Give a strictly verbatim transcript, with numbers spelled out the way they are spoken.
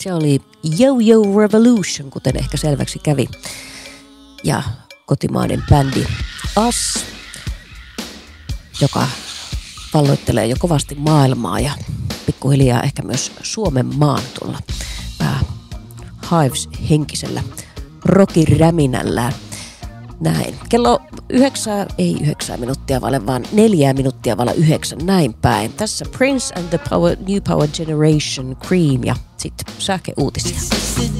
Se oli Yo-Yo Revolution, kuten ehkä selväksi kävi. Ja kotimainen bändi Us, joka valloittelee jo kovasti maailmaa ja pikkuhiljaa ehkä myös Suomen maan tuolla vähän Hives-henkisellä rockiräminällään. Näin. Kello yhdeksää, ei yhdeksää minuuttia vaille, vaan neljää minuuttia vaille yhdeksän, näin päin. Tässä Prince and the Power, New Power Generation, Cream ja sitten sähkeuutisia.